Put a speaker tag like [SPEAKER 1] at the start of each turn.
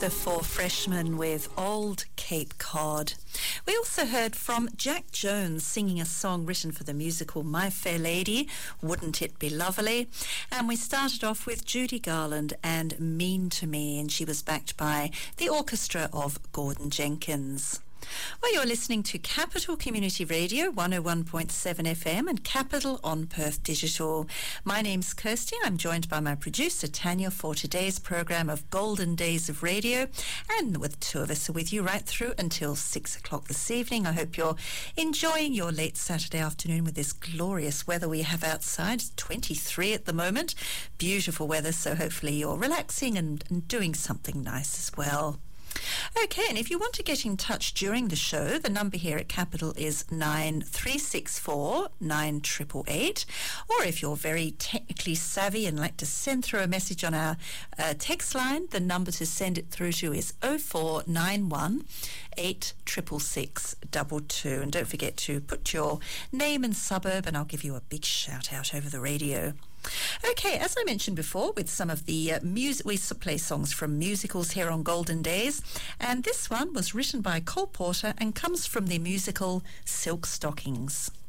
[SPEAKER 1] The Four Freshmen with Old Cape Cod. We also heard from Jack Jones singing a song written for the musical My Fair Lady, Wouldn't It Be Lovely? And we started off with Judy Garland and Mean to Me, and she was backed by the orchestra of Gordon Jenkins. Well, you're listening to Capital Community Radio, 101.7 FM and Capital on Perth Digital. My name's Kirsty. I'm joined by my producer, Tanya, for today's program of Golden Days of Radio. And with two of us are with you right through until 6 o'clock this evening. I hope you're enjoying your late Saturday afternoon with this glorious weather we have outside. It's 23 at the moment. Beautiful weather, so hopefully you're relaxing and doing something nice as well. Okay, and if you want to get in touch during the show, the number here at Capital is 9364 9888. Or if you're very technically savvy and like to send through a message on our text line, the number to send it through to is 0491 866 22. And don't forget to put your name and suburb, and I'll give you a big shout out over the radio. Okay, as I mentioned before, with some of the music, we play songs from musicals here on Golden Days, and this one was written by Cole Porter and comes from the musical Silk Stockings.